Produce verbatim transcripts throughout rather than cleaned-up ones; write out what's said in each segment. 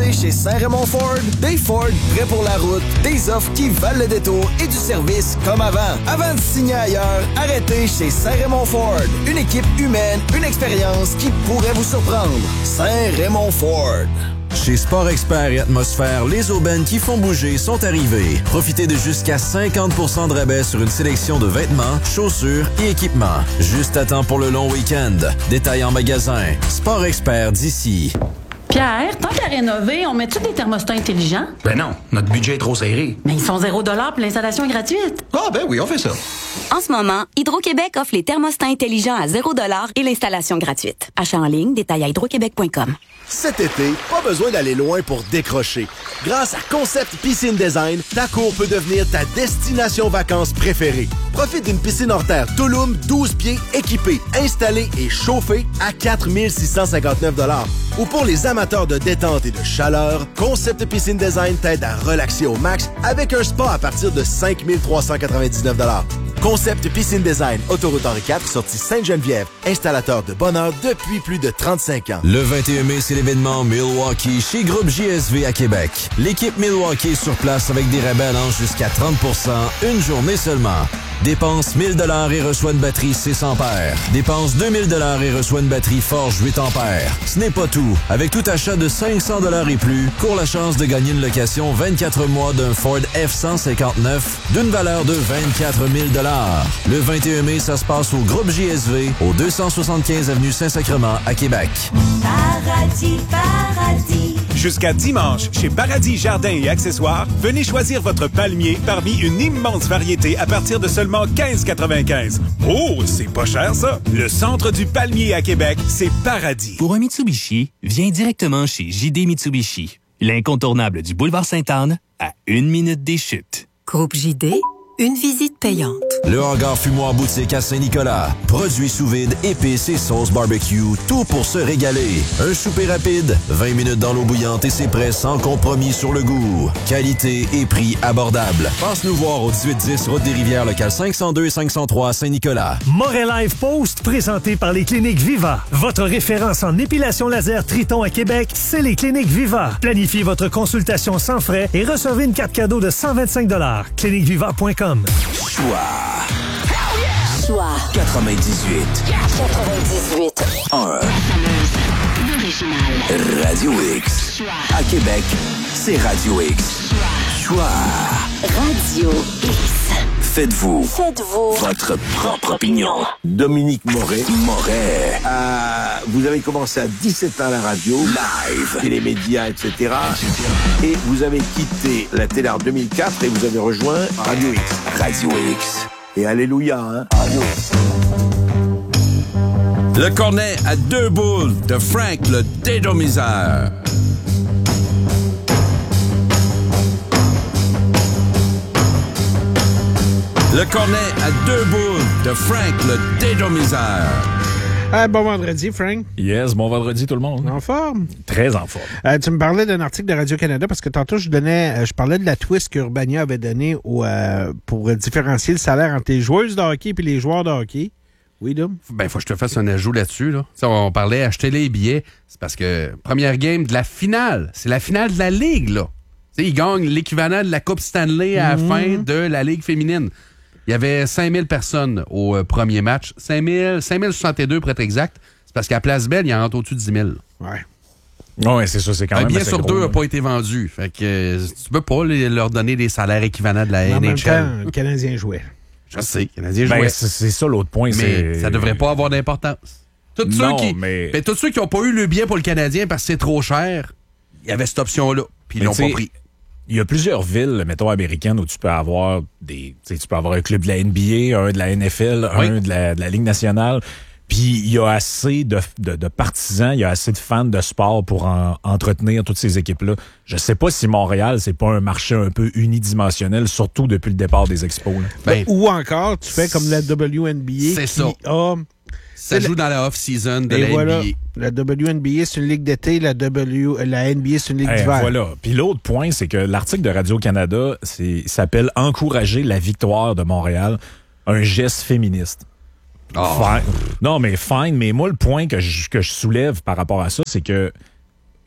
Arrêtez chez Saint-Raymond Ford. Des Ford prêts pour la route, des offres qui valent le détour et du service comme avant. Avant de signer ailleurs, arrêtez chez Saint-Raymond Ford. Une équipe humaine, une expérience qui pourrait vous surprendre. Saint-Raymond Ford. Chez Sport Expert et Atmosphère, les aubaines qui font bouger sont arrivées. Profitez de jusqu'à cinquante pour cent de rabais sur une sélection de vêtements, chaussures et équipements. Juste à temps pour le long week-end. Détails en magasin. Sport Expert d'ici. Pierre, tant qu'à rénover, on met-tu des thermostats intelligents? Ben non, notre budget est trop serré. Mais ils sont zéro dollar puis l'installation est gratuite. Ah ben oui, on fait ça. En ce moment, Hydro-Québec offre les thermostats intelligents à zéro dollar et l'installation gratuite. Achat en ligne, détail à hydroquebec point com. Cet été, pas besoin d'aller loin pour décrocher. Grâce à Concept Piscine Design, ta cour peut devenir ta destination vacances préférée. Profite d'une piscine hors terre Tulum douze pieds équipée, installée et chauffée à quatre mille six cent cinquante-neuf dollars. Ou pour les amateurs de détente et de chaleur, Concept Piscine Design t'aide à relaxer au max avec un spa à partir de cinq mille trois cent quatre-vingt-dix-neuf dollars. Concept Piscine Design, autoroute Henri quatre, sortie Sainte-Geneviève, installateur de bonheur depuis plus de trente-cinq ans. Le vingt et un mai, c'est l'événement Milwaukee chez Groupe J S V à Québec. L'équipe Milwaukee est sur place avec des rabais allant jusqu'à trente pour cent, une journée seulement. Dépense mille dollars et reçoit une batterie six ampères. Dépense deux mille dollars et reçoit une batterie Forge huit ampères. Ce n'est pas tout. Avec tout achat de cinq cents dollars et plus, cours la chance de gagner une location vingt-quatre mois d'un Ford F cent cinquante-neuf d'une valeur de vingt-quatre mille dollars. Le vingt et un mai, ça se passe au Groupe J S V, au deux cent soixante-quinze avenue Saint-Sacrement à Québec. Paradis, paradis. Jusqu'à dimanche, chez Paradis Jardins et Accessoires, venez choisir votre palmier parmi une immense variété à partir de seulement quinze quatre-vingt-quinze. Oh, c'est pas cher ça! Le centre du palmier à Québec, c'est Paradis. Pour un Mitsubishi, viens directement chez J D Mitsubishi, l'incontournable du boulevard Sainte-Anne, à une minute des chutes. Groupe J D, une visite payante. Le hangar fumoir boutique à Saint-Nicolas. Produits sous vide, épices et sauces barbecue, tout pour se régaler. Un souper rapide, vingt minutes dans l'eau bouillante et c'est prêt sans compromis sur le goût. Qualité et prix abordables. Passe nous voir au dix-huit dix Route des Rivières, local cinq cent deux et cinq cent trois à Saint-Nicolas. Montréal Live Post, présenté par les cliniques Viva. Votre référence en épilation laser Triton à Québec, c'est les cliniques Viva. Planifiez votre consultation sans frais et recevez une carte cadeau de cent vingt-cinq dollars. clinique viva point com. Choix. Choix. quatre-vingt-dix-huit. quatre-vingt-dix-huit. un. L'original. Radio X. Choix. À Québec, c'est Radio X. Choix. Choix. Radio X. Faites-vous. Faites-vous. Votre propre opinion. Dominique Moret. Moret. Euh, vous avez commencé à dix-sept ans à la radio. Live. Et les médias, et cetera. Et vous avez quitté la télé en deux mille quatre et vous avez rejoint Radio X. Radio X. Et alléluia, hein? Radio X. Le cornet à deux boules de Frank le dédomiseur. Le cornet à deux boules de Frank le dédomiseur. Ah, bon vendredi, Frank. Yes, bon vendredi tout le monde. En forme? Très en forme. Euh, tu me parlais d'un article de Radio-Canada parce que tantôt, je donnais, euh, je parlais de la twist qu'Urbania avait donnée au, euh, pour différencier le salaire entre les joueuses de hockey et les joueurs de hockey. Oui, Dom? Ben, faut que je te fasse un ajout là-dessus. Là. On parlait acheter les billets. C'est parce que première game de la finale. C'est la finale de la Ligue, là. T'sais, ils gagnent l'équivalent de la Coupe Stanley à la mmh. fin de la Ligue féminine. Il y avait cinq mille personnes au euh, premier match. cinq mille, cinq mille soixante-deux pour être exact. C'est parce qu'à Place Belle, il y en a au-dessus de dix mille. Ouais. Oui, c'est ça, c'est quand un même billet assez sur gros, deux n'a pas été vendu. Fait que euh, tu peux pas les, leur donner des salaires équivalents de la Mais en N H L. même temps, le Canadien jouait. Je sais, le Canadien ben, jouait. C'est, c'est ça l'autre point. Mais c'est... ça devrait pas avoir d'importance. Tous non, ceux qui, mais... ben, tous ceux qui n'ont pas eu le billet pour le Canadien parce que c'est trop cher, il y avait cette option-là. Puis ils l'ont pas pris. Il y a plusieurs villes, mettons, américaines où tu peux avoir des, tu sais, tu peux avoir un club de la N B A, un de la N F L, oui. un de la, de la Ligue nationale. Puis il y a assez de, de, de partisans, il y a assez de fans de sport pour en, entretenir toutes ces équipes-là. Je sais pas si Montréal, c'est pas un marché un peu unidimensionnel, surtout depuis le départ des expos. Ben, Ou encore, tu fais comme la W N B A c'est qui ça. a... Ça joue dans la off-season de Et la voilà, N B A. La W N B A, c'est une ligue d'été. La, w, la N B A, c'est une ligue hey, d'hiver. Voilà. Puis l'autre point, c'est que l'article de Radio-Canada c'est, s'appelle « Encourager la victoire de Montréal, un geste féministe ». Oh. Fine. Non, mais fine. Mais moi, le point que je, que je soulève par rapport à ça, c'est que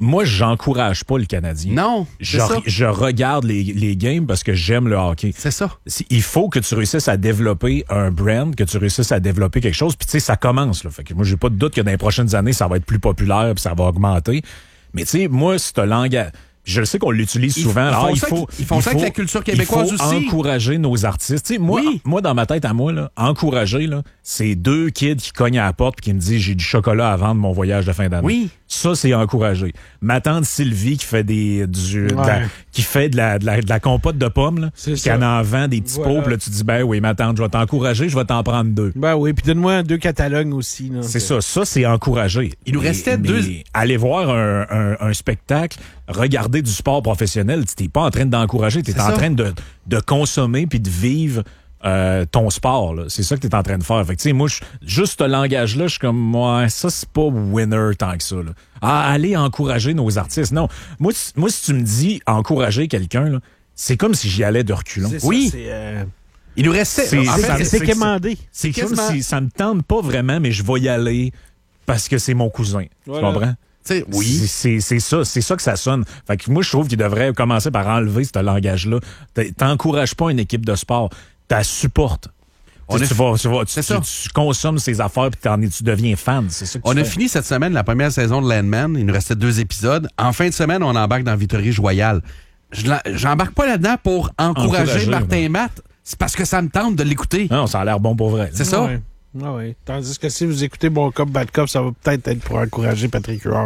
moi, j'encourage pas le Canadien. Non, je, c'est ça. je regarde les, les games parce que j'aime le hockey. C'est ça. Il faut que tu réussisses à développer un brand, que tu réussisses à développer quelque chose. Puis tu sais, ça commence. Là. Fait que moi, j'ai pas de doute que dans les prochaines années, ça va être plus populaire puis ça va augmenter. Mais tu sais, moi, c'est un langage... Je le sais qu'on l'utilise Ils souvent. font Alors, il ça faut, avec- ils font il ça avec faut- la culture québécoise il faut aussi. encourager nos artistes. Tu sais, moi, Oui. moi, dans ma tête à moi, là, encourager, là, c'est deux kids qui cognent à la porte et qui me disent j'ai du chocolat à vendre mon voyage de fin d'année. Oui. Ça, c'est encourager. Ma tante Sylvie qui fait des du, de la, Ouais. qui fait de la, de la, de la compote de pommes, là, C'est qui ça. en en vend des petits Voilà. pots, puis là, tu dis ben oui, ma tante, je vais t'encourager, je vais t'en prendre deux. Ben oui, puis donne-moi deux catalogues aussi. Là. C'est ça, ça c'est encourager. Il nous Mais- restait mais deux- Aller voir un, un, un spectacle, regarder du sport professionnel, tu n'es pas en train d'encourager, tu es C'est en ça. train de, de consommer puis de vivre euh, ton sport. là. C'est ça que tu es en train de faire. Fait que, tu sais, moi, je- juste ce langage-là, je suis comme, ouais, ça, c'est pas winner tant que ça. Là. Ah, aller encourager nos artistes. Non. Moi, si- moi si tu me dis encourager quelqu'un, là, c'est comme si j'y allais de reculons. C'est ça, Oui. c'est, euh, Il nous restait... C'est- en fait, ça- c'est c'est- quémandé. C'est comme quasiment- si ça me tente pas vraiment, mais je vais y aller parce que c'est mon cousin. Voilà. Tu comprends? tu sais, oui. C'est- C'est c'est ça, c'est ça que ça sonne. Fait que moi, je trouve qu'il devrait commencer par enlever ce langage-là. T'es- T'encourages pas une équipe de sport, t'as supportes. On Tu, a- tu vas, tu, vas- tu, C'est ça. tu- tu consommes ses affaires puis t'en es- tu deviens fan. C'est ça que On tu a fais. fini cette semaine la première saison de Landman. Il nous restait deux épisodes. En fin de semaine, on embarque dans Vittorie Royale. Je l'en- J'embarque pas là-dedans pour encourager, Encourager, Martin ouais. Matt. C'est parce que ça me tente de l'écouter. Non, ça a l'air bon pour vrai. C'est ça? Ouais. Ah ouais. Tandis que si vous écoutez Bon Cop, Bad Cop, ça va peut-être être pour encourager Patrick Huard.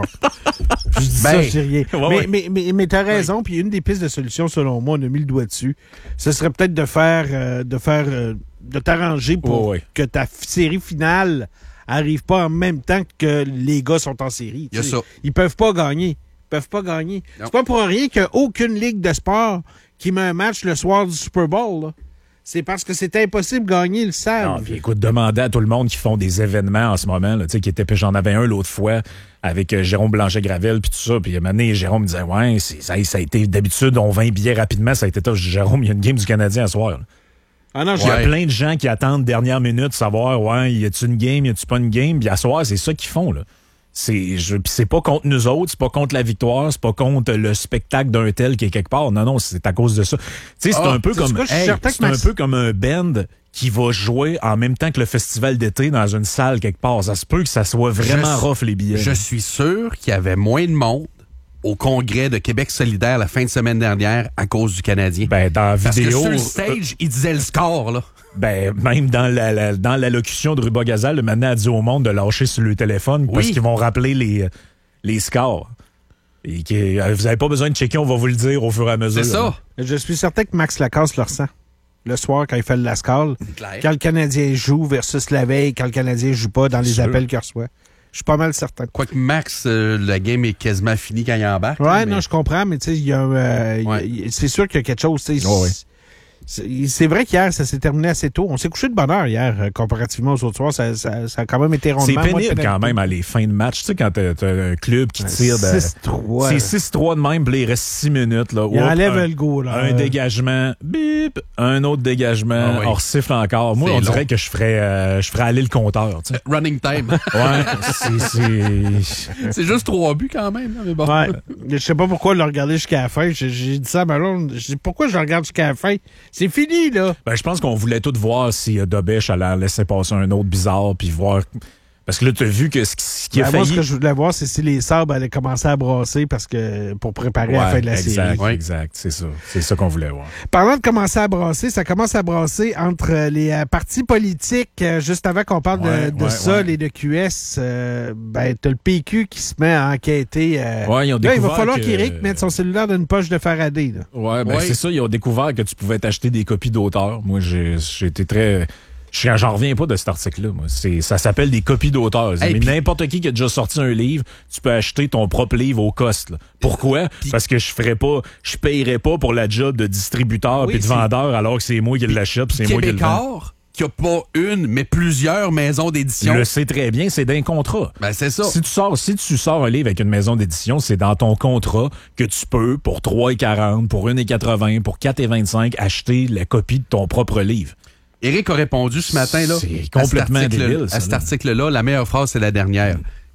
Je dis ça, Ben, je dis rien. ouais, mais ouais. mais, mais, mais t'as raison, puis une des pistes de solution, selon moi, on a mis le doigt dessus, ce serait peut-être de faire, euh, de faire, euh, de t'arranger pour Ouais, ouais. que ta f- série finale arrive pas en même temps que les gars sont en série. Il y a tu sais. ça. Ils peuvent pas gagner. Ils peuvent pas gagner. Non. C'est pas pour rien qu'il n'y a aucune ligue de sport qui met un match le soir du Super Bowl, là. C'est parce que c'est impossible de gagner, ils le savent. Non, puis écoute, demandez à tout le monde qui font des événements en ce moment, là, tu sais, qui était, puis j'en avais un l'autre fois avec euh, Jérôme Blanchet-Gravel puis tout ça, puis à un moment donné, Jérôme me disait ouais, c'est- ça, ça a été d'habitude on vend billets rapidement, ça a été tough. Je dis, Jérôme, il y a une game du Canadien à soir. là. Ah non, Il y a Ouais. plein de gens qui attendent dernière minute savoir ouais, y a-tu une game, y a-tu pas une game, puis à soir, c'est ça qu'ils font là. C'est je- puis c'est pas contre nous autres, c'est pas contre la victoire, c'est pas contre le spectacle d'un tel qui est quelque part. Non non, c'est à cause de ça. Tu sais, c'est Ah, un peu c'est comme quoi, je suis hey, certain que c'est un ma- peu comme un band qui va jouer en même temps que le festival d'été dans une salle quelque part. Ça se peut que ça soit vraiment Je- rough les billets. Je suis sûr qu'il y avait moins de monde au congrès de Québec solidaire la fin de semaine dernière à cause du Canadien. Ben dans la Parce vidéo, que sur le stage, il disait le score, là. ben même dans la, la- dans l'allocution de Ruba Gazal, le maintenant a dit au monde de lâcher sur le téléphone parce Oui. qu'ils vont rappeler les les scores. Et qui, euh, vous n'avez pas besoin de checker, on va vous le dire au fur et à mesure. C'est ça. Je suis certain que Max Lacasse le ressent. Le soir, quand il fait le Lascaux, clair. quand le Canadien joue versus la veille, quand le Canadien joue pas dans les Sûr. appels qu'il reçoit. Je suis pas mal certain. Quoique Max, euh, la game est quasiment finie quand il embarque. Ouais, mais- non, je comprends, mais tu sais, il y a, euh, il y a- Ouais. il y a- c'est sûr qu'il y a quelque chose. tu sais, Oh, ouais. c'est, c'est vrai qu'hier, ça s'est terminé assez tôt. On s'est couché de bonne heure hier, euh, comparativement aux autres soirs. Ça, ça, ça a quand même été rondement. C'est moins de pénible pénalité. quand même à les fins de match. Tu sais, quand t'as t'as un club qui tire de. six trois. C'est six trois de même, puis là, il reste six minutes. Là. Il Oups, enlève un, le goal. Là. un dégagement, bip, un autre dégagement, Ah oui. on siffle encore. Moi, C'est on dirait long. que je ferais, euh, je ferais aller le compteur. Tu sais. Running time. Ouais, c'est- c'est. C'est juste trois buts quand même, là, mais bon. Ouais. Je sais pas pourquoi le regarder jusqu'à la fin. J'ai, j'ai dit ça à ma blonde. Je dis pourquoi je le regarde jusqu'à la fin? C'est fini, là. Ben, je pense qu'on voulait tout voir si euh, Dobesch allait en laisser passer un autre bizarre, puis voir. Parce que là, tu as vu que ce qui, ce qui a Ben, moi, failli. ce que je voulais voir, c'est si les sabres allaient commencer à brasser parce que pour préparer la Ouais, fin de la exact, série. exact, c'est ça. C'est ça qu'on voulait voir. Parlant de commencer à brasser, ça commence à brasser entre euh, les euh, partis politiques. Euh, juste avant qu'on parle Ouais, de, de ouais, ça, ouais. les de Q S, euh, ben, t'as le P Q qui se met à enquêter. euh, Ouais, ils ont là, il va découvert falloir que- qu'Éric mette son cellulaire dans une poche de Faraday. Là. Ouais, ben Ouais. c'est ça, ils ont découvert que tu pouvais t'acheter des copies d'auteur. Moi, j'ai j'ai été très. je- J'en reviens pas de cet article-là. Moi. C'est- Ça s'appelle des copies d'auteur. Hey, Mais pis- n'importe qui qui a déjà sorti un livre, tu peux acheter ton propre livre au cost. là. Pourquoi? Parce que je ferais pas, je payerais pas pour la job de distributeur Oui, puis de c'est- vendeur alors que c'est moi qui l'achète puis c'est moi qui le vends. Québécois, qui a pas une, mais plusieurs maisons Tu d'édition. le sais très bien, c'est d'un contrat. Ben, c'est ça. Si tu sors, si tu sors un livre avec une maison d'édition, c'est dans ton contrat que tu peux, pour trois dollars quarante, pour un dollar quatre-vingts, pour quatre dollars vingt-cinq, acheter la copie de ton propre livre. Éric a répondu ce matin, là. C'est à cet complètement article- débile, ça, À cet là. article-là, la meilleure phrase, c'est la dernière.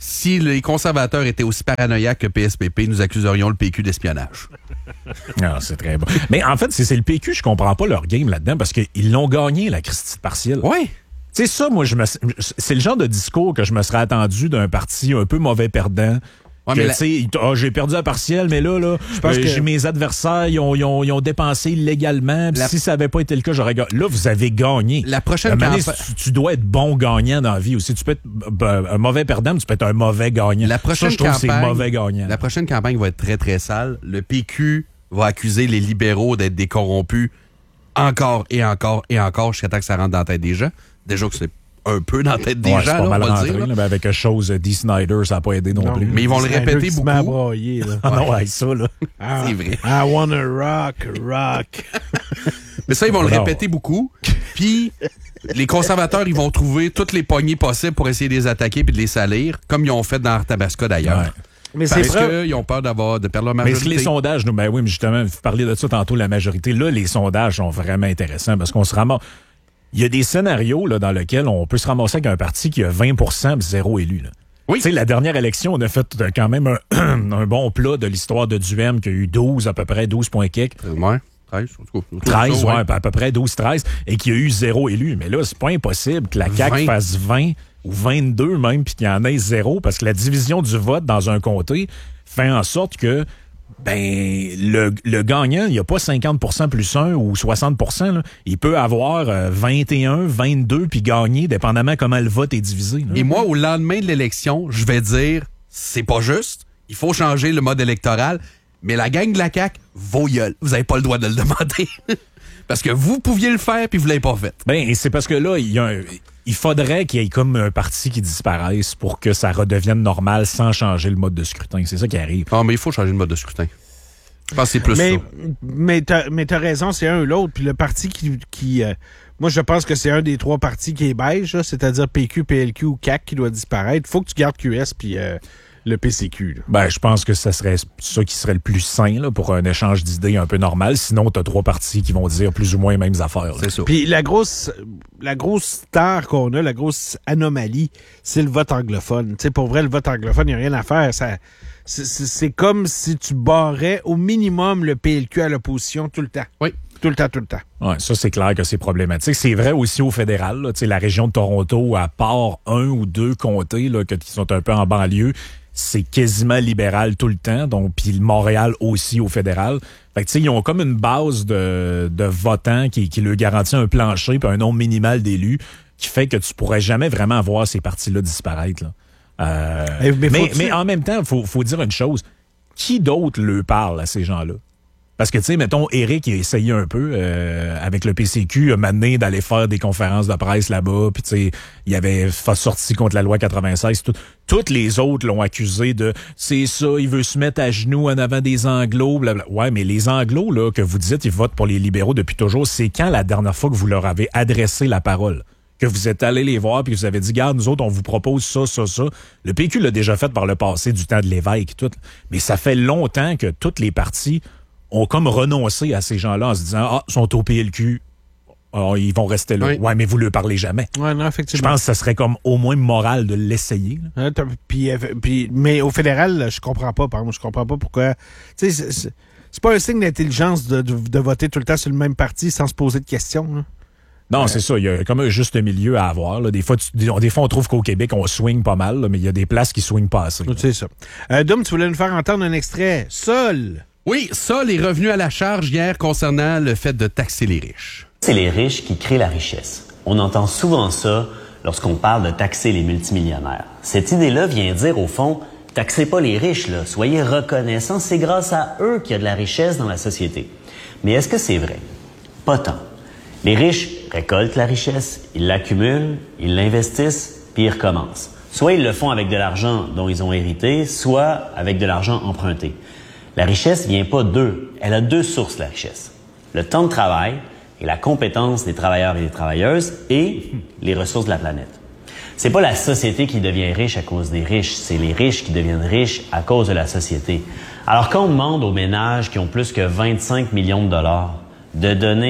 si les conservateurs étaient aussi paranoïaques que P S P P, nous accuserions le P Q d'espionnage. Non, c'est très bon. Mais en fait, c'est, c'est le P Q, je comprends pas leur game là-dedans parce qu'ils l'ont gagné, la Christie partielle. Oui. Tu sais, ça, moi, je me, c'est le genre de discours que je me serais attendu d'un parti un peu mauvais perdant. Ouais, que, la... tu sais, oh, j'ai perdu la partielle, mais là, là, je pense euh, que... j'ai mes adversaires, ils ont, ils ont, ils ont dépensé illégalement. La... Si ça n'avait pas été le cas, j'aurais gagné. Là, vous avez gagné. La prochaine campagne... tu, tu dois être bon gagnant dans la vie aussi. Tu peux être ben, un mauvais perdant, mais tu peux être un mauvais gagnant. La prochaine ça, je trouve campagne, que c'est mauvais gagnant. La prochaine campagne va être très, très sale. Le P Q va accuser les libéraux d'être des corrompus encore et encore et encore jusqu'à temps que ça rentre dans la tête des gens. Déjà que c'est un peu dans la tête des ouais, gens, c'est pas là, mal on va rentré, le dire. Là, mais avec quelque chose, Dee Snider, ça n'a pas aidé non, non plus. Mais ils vont le répéter beaucoup. Brailler, là. Ah non, avec ça, là. Ah, c'est vrai. I wanna rock, rock. Mais ça, ils vont non. le répéter beaucoup. Puis, les conservateurs, ils vont trouver toutes les poignées possibles pour essayer de les attaquer puis de les salir, comme ils ont fait dans Arthabasca, d'ailleurs. Ouais. Mais Parce c'est qu'ils ont peur d'avoir, de perdre leur majorité. Mais les sondages, nous, ben oui, mais justement, vous parliez de ça tantôt, la majorité. Là, les sondages sont vraiment intéressants parce qu'on se ramasse. Il y a des scénarios là, dans lesquels on peut se ramasser avec un parti qui a vingt pour cent de zéro élu. Là. Oui. Tu sais, la dernière élection, on a fait quand même un, un bon plat de l'histoire de Duhem qui a eu douze, à peu près douze points quelques. Ouais. treize, en tout cas. treize, ouais, à peu près douze treize, et qui a eu zéro élu. Mais là, c'est pas impossible que la C A Q vingt fasse vingt ou vingt-deux même, puis qu'il y en ait zéro, parce que la division du vote dans un comté fait en sorte que ben le, le gagnant, il n'y a pas cinquante pour cent plus un ou soixante pour cent. Là. Il peut avoir euh, vingt et un, vingt-deux, puis gagner, dépendamment comment le vote est divisé. Là. Et moi, au lendemain de l'élection, je vais dire, c'est pas juste, il faut changer le mode électoral, mais la gang de la C A Q, vos gueules, vous n'avez pas le droit de le demander. Parce que vous pouviez le faire, puis vous l'avez pas fait. Ben, c'est parce que là, il y a un... Il faudrait qu'il y ait comme un parti qui disparaisse pour que ça redevienne normal sans changer le mode de scrutin. C'est ça qui arrive. Ah, mais il faut changer le mode de scrutin. Je pense que c'est plus mais, ça. Mais t'as, mais t'as raison, c'est un ou l'autre. Puis le parti qui... qui euh, moi, je pense que c'est un des trois partis qui est beige, là, c'est-à-dire P Q, P L Q ou C A Q qui doit disparaître. Il faut que tu gardes Q S puis euh, le P C Q. Là. Ben, je pense que ça serait ça qui serait le plus sain là, pour un échange d'idées un peu normal. Sinon, t'as trois partis qui vont dire plus ou moins les mêmes affaires. Là. C'est ça. Puis la grosse, la grosse star qu'on a, la grosse anomalie, c'est le vote anglophone. Tu sais, pour vrai, le vote anglophone, il n'y a rien à faire. Ça, c'est, c'est, c'est comme si tu barrais au minimum le P L Q à l'opposition tout le temps. Oui. Tout le temps, tout le temps. Ouais, ça, c'est clair que c'est problématique. C'est vrai aussi au fédéral. Là, la région de Toronto, à part un ou deux comtés là, qui sont un peu en banlieue, c'est quasiment libéral tout le temps. Donc, puis Montréal aussi au fédéral. Fait que, tu sais, ils ont comme une base de, de votants qui, qui leur garantit un plancher puis un nombre minimal d'élus qui fait que tu pourrais jamais vraiment voir ces partis-là disparaître. Là. Euh, mais, mais, mais, mais en même temps, il faut, faut dire une chose. Qui d'autre leur parle à ces gens-là? Parce que, tu sais, mettons, Éric, il a essayé un peu euh, avec le P C Q, a mené d'aller faire des conférences de presse là-bas, puis tu sais, il avait sorti contre la loi quatre-vingt-seize. Tout, toutes les autres l'ont accusé de « c'est ça, il veut se mettre à genoux en avant des Anglos, blablabla ». Ouais, mais les Anglos, là, que vous dites, ils votent pour les libéraux depuis toujours, c'est quand la dernière fois que vous leur avez adressé la parole? Que vous êtes allé les voir puis que vous avez dit, garde, nous autres, on vous propose ça, ça, ça. Le P Q l'a déjà fait par le passé, du temps de l'évêque et tout. Mais ça fait longtemps que toutes les partis ont comme renoncé à ces gens-là en se disant, ah, ils sont au P L Q, alors, ils vont rester là. Oui. Ouais, mais vous ne leur parlez jamais. Ouais, non, effectivement. Je pense que ça serait comme au moins moral de l'essayer. Hein, puis, puis, mais au fédéral, je comprends pas, par exemple, je comprends pas pourquoi. Tu sais, c'est, c'est, c'est pas un signe d'intelligence de, de, de voter tout le temps sur le même parti sans se poser de questions, là. Non, euh, c'est ça. Il y a comme un juste milieu à avoir. Là. Des fois, tu, des fois, on trouve qu'au Québec, on swing pas mal, là, mais il y a des places qui swingent pas assez. C'est ça. Euh, Dom, tu voulais nous faire entendre un extrait. Sol. Oui, Sol est revenu à la charge hier concernant le fait de taxer les riches. C'est les riches qui créent la richesse. On entend souvent ça lorsqu'on parle de taxer les multimillionnaires. Cette idée-là vient dire, au fond, taxez pas les riches, là. Soyez reconnaissants, c'est grâce à eux qu'il y a de la richesse dans la société. Mais est-ce que c'est vrai? Pas tant. Les riches récoltent la richesse, ils l'accumulent, ils l'investissent, puis ils recommencent. Soit ils le font avec de l'argent dont ils ont hérité, soit avec de l'argent emprunté. La richesse vient pas d'eux. Elle a deux sources, la richesse. Le temps de travail et la compétence des travailleurs et des travailleuses et les ressources de la planète. C'est pas la société qui devient riche à cause des riches, c'est les riches qui deviennent riches à cause de la société. Alors quand on demande aux ménages qui ont plus que vingt-cinq millions de dollars de donner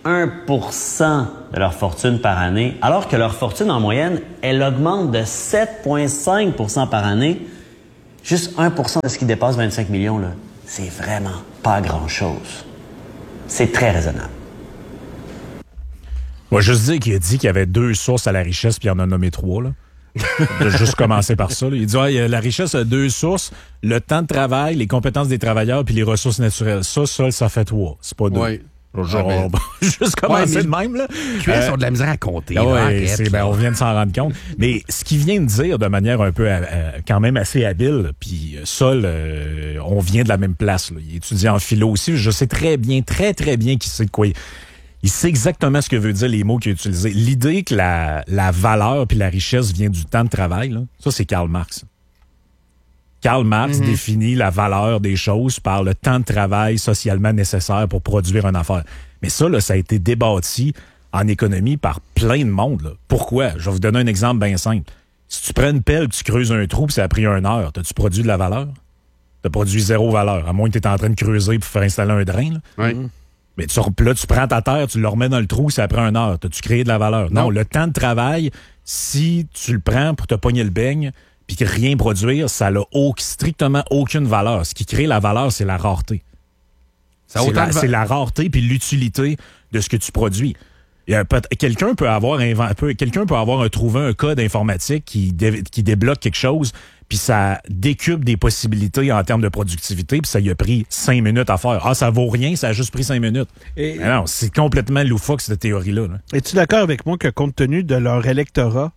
un pour cent de leur fortune par année, alors que leur fortune en moyenne, elle augmente de sept virgule cinq pour cent par année. Juste un pour cent de ce qui dépasse vingt-cinq millions, là, c'est vraiment pas grand-chose. C'est très raisonnable. Moi, juste dire qu'il a dit qu'il y avait deux sources à la richesse, puis il en a nommé trois, là. De juste commencer par ça. Là. Il dit, ouais, la richesse a deux sources, le temps de travail, les compétences des travailleurs, puis les ressources naturelles. Ça, ça, ça fait trois. C'est pas deux. Ouais. Genre, ouais, ben... juste commencer ouais, de même, là. Q S euh, ont de la misère à compter. Ah là, ouais, arrête, c'est, ben, on vient de s'en rendre compte. Mais ce qu'il vient de dire de manière un peu, euh, quand même assez habile, puis Sol, euh, on vient de la même place, là. Il étudie en philo aussi. Je sais très bien, très, très bien qu'il sait de quoi il... Il sait exactement ce que veut dire les mots qu'il a utilisés. L'idée que la, la valeur puis la richesse vient du temps de travail, là, ça, c'est Karl Marx. Karl Marx mm-hmm. définit la valeur des choses par le temps de travail socialement nécessaire pour produire une affaire. Mais ça, là, ça a été débattu en économie par plein de monde. Là. Pourquoi? Je vais vous donner un exemple bien simple. Si tu prends une pelle, tu creuses un trou, puis ça a pris une heure, t'as-tu produit de la valeur? T'as produit zéro valeur, à moins que tu es en train de creuser pour faire installer un drain. Là. Oui. Mm-hmm. Mais tu, là, tu prends ta terre, tu le remets dans le trou, ça prend une heure. T'as-tu créé de la valeur? Non. non, le temps de travail, si tu le prends pour te pogner le beigne puis rien produire, ça n'a au, strictement aucune valeur. Ce qui crée la valeur, c'est la rareté. Ça c'est, la, de... c'est la rareté puis l'utilité de ce que tu produis. Il y a, quelqu'un peut avoir invent, peut, quelqu'un peut avoir trouvé un code informatique qui, dé, qui débloque quelque chose, puis ça décuple des possibilités en termes de productivité, puis ça lui a pris cinq minutes à faire. Ah, ça vaut rien, ça a juste pris cinq minutes. Et, non, c'est complètement loufoque, cette théorie-là. Là. Es-tu d'accord avec moi que, compte tenu de leur électorat,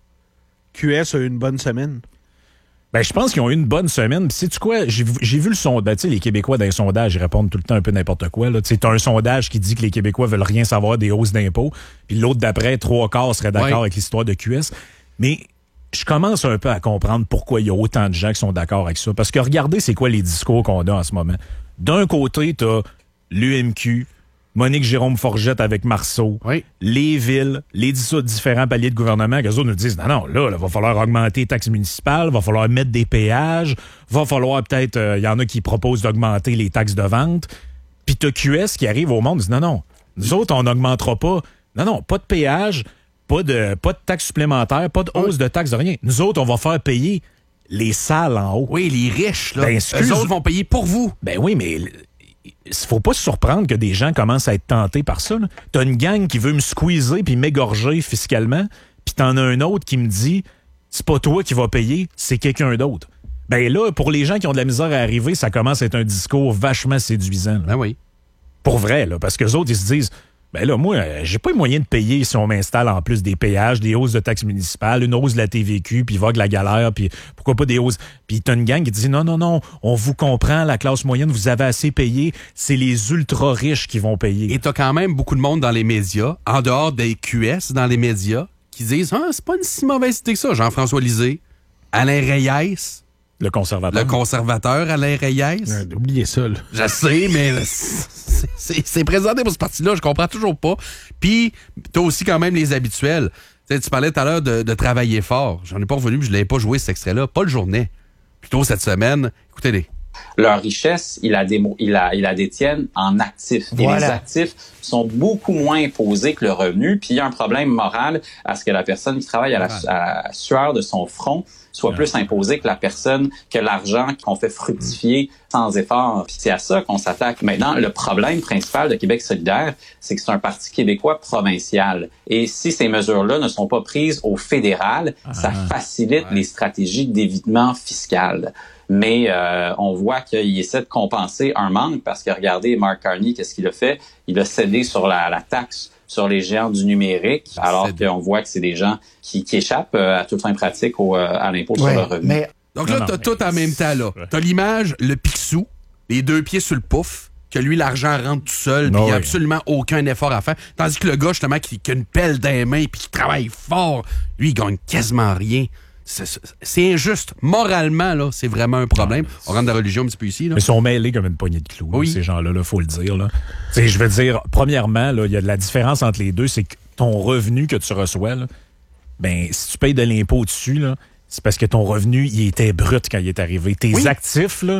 Q S a eu une bonne semaine? Ben, je pense qu'ils ont eu une bonne semaine. Puis, sais-tu quoi? J'ai, j'ai vu le sondage. Tu sais, les Québécois, dans les sondages, ils répondent tout le temps un peu n'importe quoi. Tu sais, t'as un sondage qui dit que les Québécois veulent rien savoir des hausses d'impôts. Puis l'autre d'après, trois quarts seraient d'accord ouais. avec l'histoire de Q S. Mais je commence un peu à comprendre pourquoi il y a autant de gens qui sont d'accord avec ça. Parce que regardez, c'est quoi les discours qu'on a en ce moment. D'un côté, t'as l'U M Q, Monique Jérôme Forgette avec Marceau, oui. les villes, les différents paliers de gouvernement, qu'eux autres nous disent, non, non, là, il va falloir augmenter les taxes municipales, va falloir mettre des péages, va falloir peut-être, il euh, y en a qui proposent d'augmenter les taxes de vente. Puis t'as Q S qui arrive au monde et dit, non, non, nous autres, on n'augmentera pas. Non, non, pas de péage, pas de, pas de taxes supplémentaires, pas de hausse de taxes de rien. Nous autres, on va faire payer les salles en haut. Oui, les riches, là. Ben, eux autres vont payer pour vous. Ben oui, mais il faut pas se surprendre que des gens commencent à être tentés par ça. Là. T'as une gang qui veut me squeezer puis m'égorger fiscalement, puis t'en as un autre qui me dit c'est pas toi qui vas payer, c'est quelqu'un d'autre. Ben là, pour les gens qui ont de la misère à arriver, ça commence à être un discours vachement séduisant. Là. Ben oui. Pour vrai, là, parce que les autres, ils se disent ben là, moi, j'ai pas les moyens de payer si on m'installe en plus des péages, des hausses de taxes municipales, une hausse de la T V Q, puis vogue la galère, puis pourquoi pas des hausses. Puis t'as une gang qui dit non, non, non, on vous comprend, la classe moyenne, vous avez assez payé, c'est les ultra riches qui vont payer. Et t'as quand même beaucoup de monde dans les médias, en dehors des Q S dans les médias, qui disent ah, c'est pas une si mauvaise idée que ça. Jean-François Lisée, Alain Reyes. Le conservateur. Le conservateur, Alain Reyes. Euh, oubliez ça, là. Je sais, mais là, c'est, c'est, c'est présenté pour ce parti-là, je comprends toujours pas. Puis, t'as aussi quand même les habituels. T'sais, tu parlais tout à l'heure de, de travailler fort. J'en ai pas revenu, puis je l'avais pas joué, cet extrait-là. Pas le journée. Plutôt cette semaine. Écoutez-les. Leur richesse, ils la, démo, ils la, ils la détiennent en actifs. Voilà. Et les actifs sont beaucoup moins imposés que le revenu. Puis il y a un problème moral à ce que la personne qui travaille à la, à la sueur de son front soit ouais. plus imposée que la personne, que l'argent qu'on fait fructifier sans effort. Puis c'est à ça qu'on s'attaque. Maintenant, le problème principal de Québec solidaire, c'est que c'est un parti québécois provincial. Et si ces mesures-là ne sont pas prises au fédéral, ah, ça facilite ouais. les stratégies d'évitement fiscal. Mais euh, on voit qu'il essaie de compenser un manque parce que regardez, Mark Carney, qu'est-ce qu'il a fait? Il a cédé sur la, la taxe sur les géants du numérique, alors qu'on voit que c'est des gens qui, qui échappent euh, à toute fin pratique au, euh, à l'impôt ouais, sur le revenu. Mais... Donc là, non, non, t'as mais... tout en même temps. Là. T'as l'image, le Picsou, les deux pieds sur le pouf, que lui, l'argent rentre tout seul, puis il n'y a absolument aucun effort à faire. Tandis que le gars, justement, qui, qui a une pelle dans les mains puis qui travaille fort, lui, il gagne quasiment rien. C'est, c'est injuste. Moralement, là, c'est vraiment un problème. Non, on rentre dans la religion un petit peu ici. Là. Mais ils sont mêlés comme une poignée de clous, oui. là, ces gens-là, il faut le dire. Là. Je veux dire, premièrement, il y a de la différence entre les deux, c'est que ton revenu que tu reçois, là, ben, si tu payes de l'impôt dessus, là, c'est parce que ton revenu, il était brut quand il est arrivé. Tes oui. actifs, là,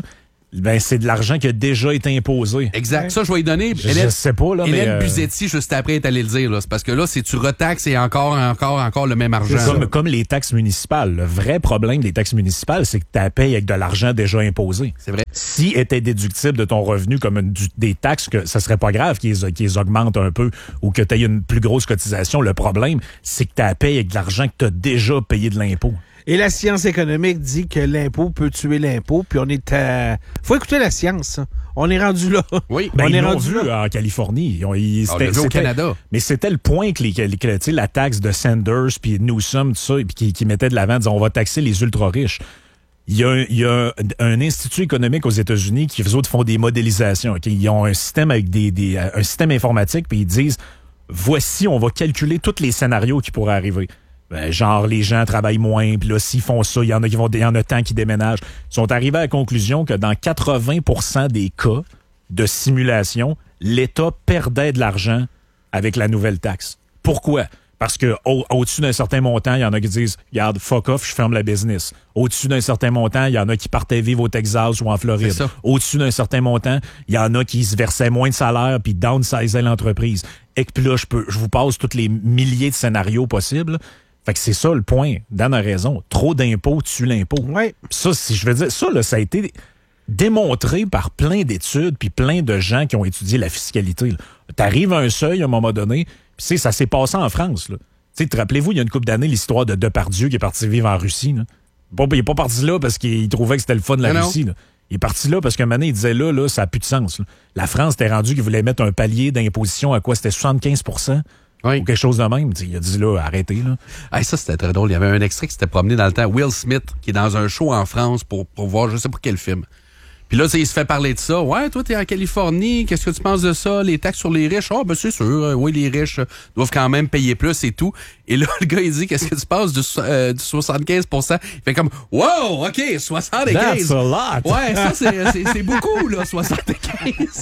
Ben, c'est de l'argent qui a déjà été imposé. Exact. Ouais. Ça, je vais y donner. Je, Hélène, je sais pas, là, Hélène mais... Euh... Buzetti, juste après, est allée le dire, là. C'est parce que là, c'est tu retaxes et encore, encore, encore le même argent. Comme, comme les taxes municipales. Le vrai problème des taxes municipales, c'est que tu la payes avec de l'argent déjà imposé. C'est vrai. Si était déductible de ton revenu comme une, du, des taxes, que ça serait pas grave qu'ils qu'ils augmentent un peu ou que tu aies une plus grosse cotisation. Le problème, c'est que tu la payes avec de l'argent que tu as déjà payé de l'impôt. Et la science économique dit que l'impôt peut tuer l'impôt, puis on est à... Faut écouter la science. On est rendu là. Oui, ben on ils est l'ont rendu vu là. en Californie. Ils ont, ils, on l'a vu au Canada. Mais c'était le point que, les, que, que tu sais, la taxe de Sanders puis Newsom, tout ça, puis qui, qui mettait de l'avant, disant on va taxer les ultra-riches. Il y a, un, il y a un institut économique aux États-Unis qui, eux autres, font des modélisations. Okay? Ils ont un système avec des, des un système informatique, puis ils disent voici, on va calculer tous les scénarios qui pourraient arriver. Ben, genre, les gens travaillent moins, puis là, s'ils font ça, il y en a qui vont, il y en a tant qui déménagent. Ils sont arrivés à la conclusion que dans quatre-vingts pour cent des cas de simulation, l'État perdait de l'argent avec la nouvelle taxe. Pourquoi? Parce que au, au-dessus d'un certain montant, il y en a qui disent « Regarde, fuck off, je ferme la business ». Au-dessus d'un certain montant, il y en a qui partaient vivre au Texas ou en Floride. Au-dessus d'un certain montant, il y en a qui se versaient moins de salaire puis downsizaient l'entreprise. Et puis là, je peux, je vous passe tous les milliers de scénarios possibles. Fait que c'est ça le point. Dan a raison. Trop d'impôts tue l'impôt. Ouais. Ça, si je veux dire, ça, là, ça a été démontré par plein d'études puis plein de gens qui ont étudié la fiscalité. Tu arrives à un seuil à un moment donné, puis ça s'est passé en France. Là. Te rappelez-vous, il y a une couple d'années, l'histoire de Depardieu qui est parti vivre en Russie. Là. Bon, il n'est pas parti là parce qu'il trouvait que c'était le fun de la Mais Russie. Là. Il est parti là parce qu'un moment donné, il disait là, là, ça n'a plus de sens. Là. La France était rendue qu'il voulait mettre un palier d'imposition à quoi? C'était soixante-quinze pour cent. Oui. Ou quelque chose de même. T'sais, il a dit là, arrêtez. Là. Hey, ça, c'était très drôle. Il y avait un extrait qui s'était promené dans le temps. Will Smith, qui est dans un show en France pour, pour voir, je sais pas quel film. Puis là, il se fait parler de ça. Ouais, toi, t'es en Californie. Qu'est-ce que tu penses de ça? Les taxes sur les riches? Ah, oh, ben, c'est sûr. Euh, oui, les riches euh, doivent quand même payer plus et tout. Et là, le gars, il dit, qu'est-ce que tu penses du, euh, du soixante-quinze pour cent? Il fait comme, wow, OK, soixante-quinze. That's a lot. Ouais, ça, c'est, c'est, c'est beaucoup, là, soixante-quinze.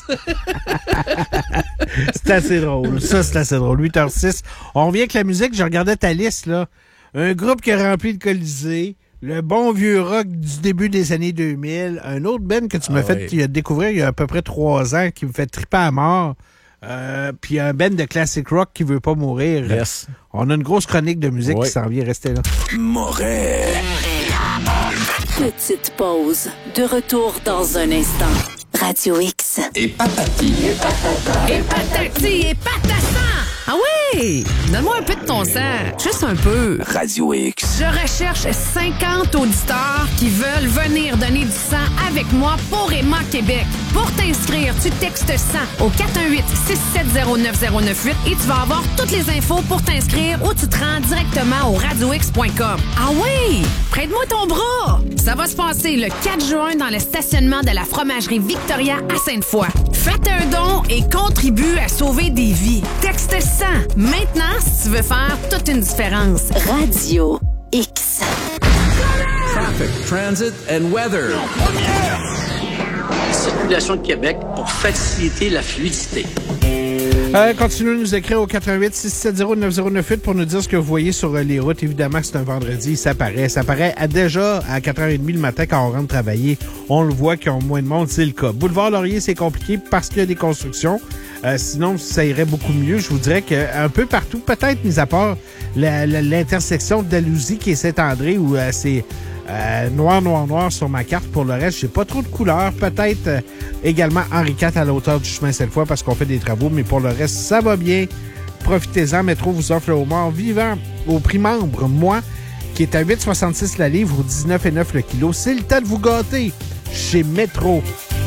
C'est assez drôle. Ça, c'est assez drôle. huit heures six. On revient avec la musique. Je regardais ta liste, là. Un groupe qui a rempli le Colisée. Le bon vieux rock du début des années deux mille. Un autre band que tu m'as ah fait oui. découvrir il y a à peu près trois ans qui me fait triper à mort. Euh, puis un band de classic rock qui veut pas mourir. Yes. On a une grosse chronique de musique oui. qui s'en vient. Restez là. Moret. Petite pause. De retour dans un instant. Radio X. Et patati. Et patata. Et patati. Et patassa. Ah oui! Donne-moi un peu de ton sang. Juste un peu. Radio X. Je recherche cinquante auditeurs qui veulent venir donner du sang avec moi pour Emma Québec. Pour t'inscrire, tu textes sang au quatre un huit, six sept zéro, neuf zéro neuf huit et tu vas avoir toutes les infos pour t'inscrire ou tu te rends directement au radio x point com. Ah oui! Prête-moi ton bras! Ça va se passer le quatre juin dans le stationnement de la fromagerie Victoria à Sainte-Foy. Faites un don et contribue à sauver des vies. Texte sang maintenant si tu veux faire toute une différence. Radio X. Traffic, transit and weather. Circulation de Québec pour faciliter la fluidité. Euh, continuez de nous écrire au quatre un huit, six sept zéro, neuf zéro neuf huit pour nous dire ce que vous voyez sur euh, les routes. Évidemment que c'est un vendredi, ça paraît. Ça paraît à déjà à quatre heures trente le matin quand on rentre travailler. On le voit qu'il y a moins de monde, c'est le cas. Boulevard Laurier, c'est compliqué parce qu'il y a des constructions. Euh, sinon, ça irait beaucoup mieux. Je vous dirais qu'un peu partout, peut-être mis à part la, la, l'intersection de Dalhousie qui est Saint-André où euh, c'est euh, noir, noir, noir sur ma carte. Pour le reste, j'ai pas trop de couleurs. Peut-être euh, également Henri quatre à la hauteur du chemin cette fois parce qu'on fait des travaux. Mais pour le reste, ça va bien. Profitez-en. Métro vous offre le homard vivant au prix membre. Moi, qui est à huit virgule soixante-six la livre ou dix-neuf virgule neuf le kilo. C'est le temps de vous gâter chez Métro.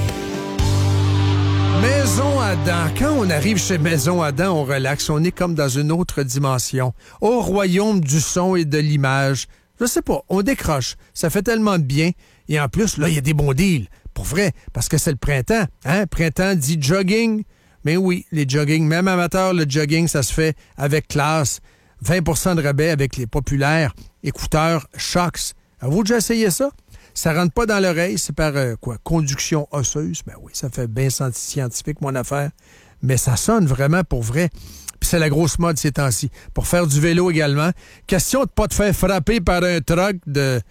Maison Adam. Quand on arrive chez Maison Adam, on relaxe. On est comme dans une autre dimension. Au royaume du son et de l'image. Je sais pas, on décroche. Ça fait tellement de bien. Et en plus, là, il y a des bons deals. Pour vrai, parce que c'est le printemps. Hein? Printemps dit jogging. Mais oui, les jogging, même amateur, le jogging, ça se fait avec classe. vingt pour cent de rabais avec les populaires écouteurs Shox. Avez-vous déjà essayé ça? Ça rentre pas dans l'oreille, c'est par euh, quoi? Conduction osseuse. Ben oui, ça fait bien scientifique, mon affaire. Mais ça sonne vraiment pour vrai. Puis c'est la grosse mode ces temps-ci. Pour faire du vélo également. Question de pas te faire frapper par un truck de,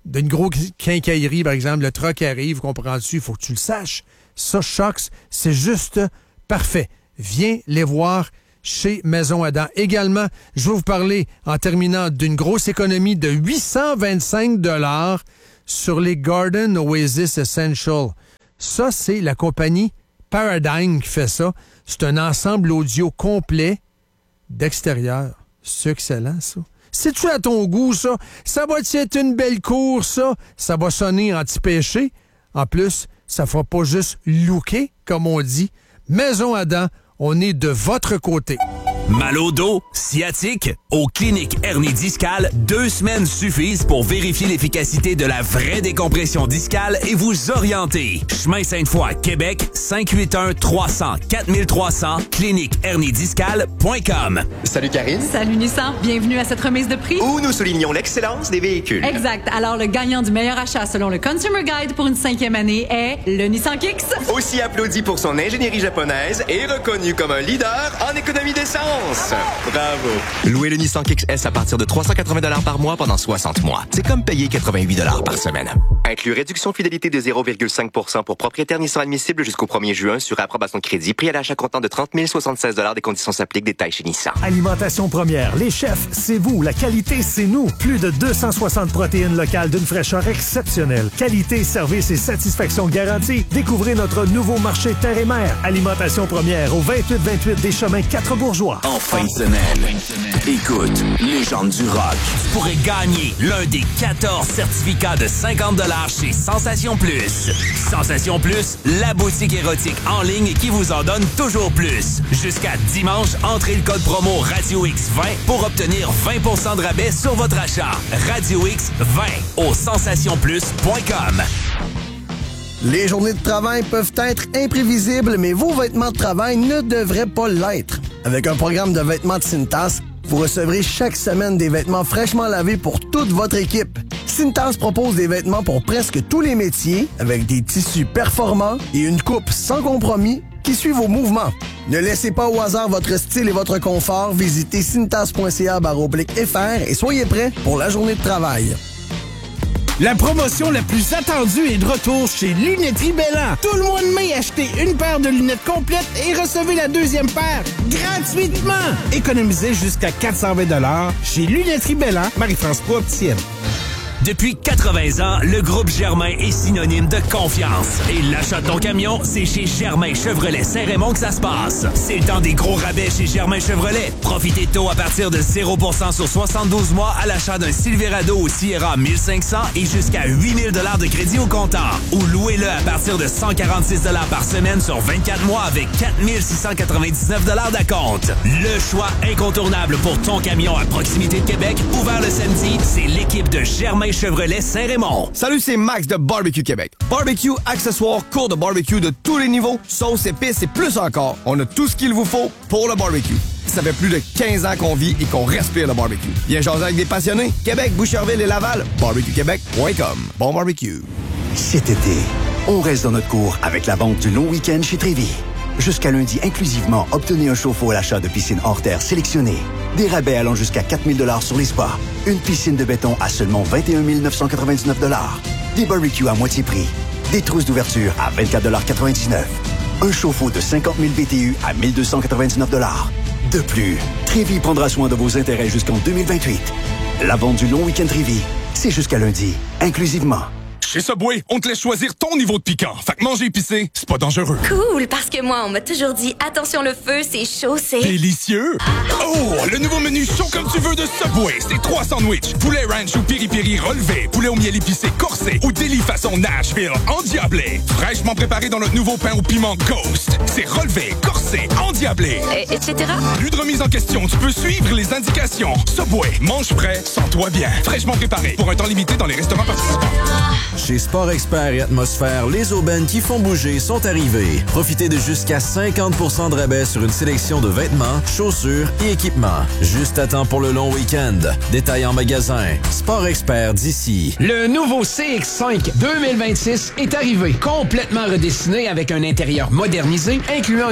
d'une grosse quincaillerie, par exemple, le truck arrive, comprends-tu, il faut que tu le saches. Ça, Shox, c'est juste parfait. Viens les voir chez Maison Adam. Également, je vais vous parler, en terminant, d'une grosse économie de huit cent vingt-cinq dollars sur les Garden Oasis Essential. Ça, c'est la compagnie Paradigm qui fait ça. C'est un ensemble audio complet d'extérieur. C'est excellent, ça. C'est-tu à ton goût, ça? Ça va être une belle cour, ça? Ça va sonner anti-péché. En plus, ça fera pas juste looker, comme on dit. Maison Adam, on est de votre côté. Mal au dos, sciatique, aux cliniques hernie discale, deux semaines suffisent pour vérifier l'efficacité de la vraie décompression discale et vous orienter. Chemin Sainte-Foy, Québec, cinq huit un trois zéro zéro quatre trois zéro zéro, clinique hernie discale point com. Salut Karine. Salut Nissan, bienvenue à cette remise de prix. Où nous soulignons l'excellence des véhicules. Exact. Alors, le gagnant du meilleur achat selon le Consumer Guide pour une cinquième année est le Nissan Kicks. Aussi applaudi pour son ingénierie japonaise et reconnu comme un leader en économie d'essence. Bravo. Louez le Nissan Kicks S à partir de trois cent quatre-vingts dollars par mois pendant soixante mois. C'est comme payer quatre-vingt-huit dollars par semaine. Inclus réduction fidélité de zéro virgule cinq pour cent pour propriétaires Nissan admissible jusqu'au premier juin sur approbation de crédit. Prix à l'achat comptant de trente mille soixante-seize dollars. Des conditions s'appliquent. Détails chez Nissan. Alimentation Première. Les chefs, c'est vous. La qualité, c'est nous. Plus de deux cent soixante protéines locales d'une fraîcheur exceptionnelle. Qualité, service et satisfaction garantie. Découvrez notre nouveau marché terre et mer. Alimentation Première au vingt-huit vingt-huit des Chemins quatre Bourgeois. En fin de semaine, écoute, Légende du rock. Tu pourrais gagner l'un des quatorze certificats de cinquante dollars chez Sensation Plus. Sensation Plus, la boutique érotique en ligne qui vous en donne toujours plus. Jusqu'à dimanche, entrez le code promo Radio X vingt pour obtenir vingt pour cent de rabais sur votre achat. Radio X vingt au sensation plus point com. Les journées de travail peuvent être imprévisibles, mais vos vêtements de travail ne devraient pas l'être. Avec un programme de vêtements de Cintas, vous recevrez chaque semaine des vêtements fraîchement lavés pour toute votre équipe. Cintas propose des vêtements pour presque tous les métiers, avec des tissus performants et une coupe sans compromis qui suit vos mouvements. Ne laissez pas au hasard votre style et votre confort. Visitez cintas.ca baroblique F R et soyez prêts pour la journée de travail. La promotion la plus attendue est de retour chez Lunetterie Belland. Tout le mois de mai, achetez une paire de lunettes complètes et recevez la deuxième paire gratuitement. Économisez jusqu'à quatre cent vingt dollars chez Lunetterie Belland, Marie-France Opticienne. Depuis quatre-vingts ans, le groupe Germain est synonyme de confiance. Et l'achat de ton camion, c'est chez Germain Chevrolet Saint-Raymond que ça se passe. C'est le temps des gros rabais chez Germain Chevrolet. Profitez de taux à partir de zéro pour cent sur soixante-douze mois à l'achat d'un Silverado ou Sierra mille cinq cents et jusqu'à huit mille dollars de crédit au comptant. Ou louez-le à partir de cent quarante-six dollars par semaine sur vingt-quatre mois avec quatre mille six cent quatre-vingt-dix-neuf dollars d'acompte. Le choix incontournable pour ton camion à proximité de Québec, ouvert le samedi, c'est l'équipe de Germain Chevrolet Saint-Raymond. Salut, c'est Max de Barbecue Québec. Barbecue, accessoires, cours de barbecue de tous les niveaux, sauces, épices et plus encore. On a tout ce qu'il vous faut pour le barbecue. Ça fait plus de quinze ans qu'on vit et qu'on respire le barbecue. Viens jaser avec des passionnés. Québec, Boucherville et Laval. barbecue québec point com. Bon barbecue. Cet été, on reste dans notre cours avec la vente du long week-end chez Trévis. Jusqu'à lundi inclusivement, obtenez un chauffe-eau à l'achat de piscine hors terre sélectionnée. Des rabais allant jusqu'à quatre mille dollars sur les spas. Une piscine de béton à seulement vingt et un mille neuf cent quatre-vingt-dix-neuf dollars. Des barbecues à moitié prix. Des trousses d'ouverture à vingt-quatre dollars quatre-vingt-dix-neuf. Un chauffe-eau de cinquante mille B T U à mille deux cent quatre-vingt-dix-neuf dollars. De plus, Trévis prendra soin de vos intérêts jusqu'en deux mille vingt-huit. La vente du long week-end Trévis, c'est jusqu'à lundi, inclusivement. Chez Subway, on te laisse choisir ton niveau de piquant. Fait que manger épicé, c'est pas dangereux. Cool, parce que moi, on m'a toujours dit, attention le feu, c'est chaud, c'est... Délicieux! Oh, le nouveau menu chaud comme tu veux de Subway, c'est trois sandwichs. Poulet ranch ou piri-piri relevé, poulet au miel épicé corsé ou délit façon Nashville endiablé. Fraîchement préparé dans notre nouveau pain au piment Ghost. C'est relevé, corsé, endiablé. Et, etc. Plus de remise en question, tu peux suivre les indications. Subway, mange frais, sens-toi bien. Fraîchement préparé, pour un temps limité dans les restaurants participants. Chez Sport Expert et Atmosphère, les aubaines qui font bouger sont arrivées. Profitez de jusqu'à cinquante pour cent de rabais sur une sélection de vêtements, chaussures et équipements. Juste à temps pour le long week-end. Détail en magasin. Sport Expert d'ici. Le nouveau C X cinq deux mille vingt-six est arrivé. Complètement redessiné avec un intérieur modernisé, incluant un écran de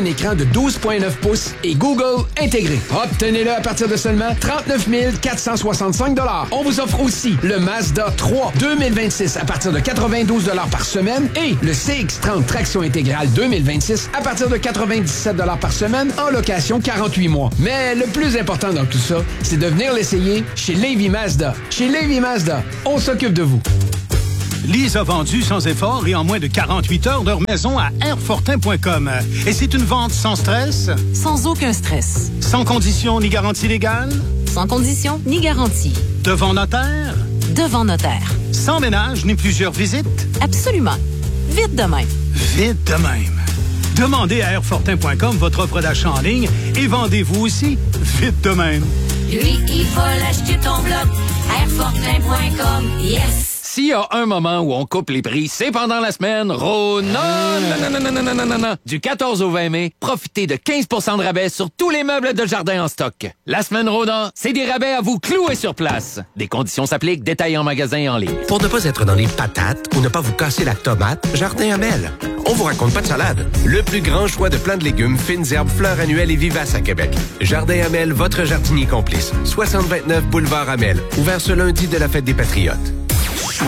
douze virgule neuf pouces et Google intégré. Obtenez-le à partir de seulement trente-neuf mille quatre cent soixante-cinq dollars. On vous offre aussi le Mazda trois deux mille vingt-six à partir de quatre-vingt-douze dollars par semaine et le C X trente traction intégrale deux mille vingt-six à partir de quatre-vingt-dix-sept dollars par semaine en location quarante-huit mois. Mais le plus important dans tout ça, c'est de venir l'essayer chez Lévis Mazda. Chez Lévis Mazda, on s'occupe de vous. Lise a vendu sans effort et en moins de quarante-huit heures leur maison à airfortin point com. Et c'est une vente sans stress? Sans aucun stress. Sans condition ni garantie légale? Sans condition ni garantie. Devant notaire? Devant notaire. Sans ménage ni plusieurs visites? Absolument. Vite de même. Vite de même. Demandez à airfortin point com votre offre d'achat en ligne et vendez-vous aussi vite de même. Lui, il faut l'acheter ton bloc. airfortin point com. Yes! S'il y a un moment où on coupe les prix, c'est pendant la semaine Rona. Non, non, non, non, non, non, non, non. Du quatorze au vingt mai, profitez de quinze pour cent de rabais sur tous les meubles de jardin en stock. La semaine Rona, c'est des rabais à vous clouer sur place. Des conditions s'appliquent, détails en magasin et en ligne. Pour ne pas être dans les patates ou ne pas vous casser la tomate, Jardin Amel. On vous raconte pas de salade. Le plus grand choix de plants de légumes, fines herbes, fleurs annuelles et vivaces à Québec. Jardin Amel, votre jardinier complice. soixante vingt-neuf boulevard Amel. Ouvert ce lundi de la Fête des Patriotes.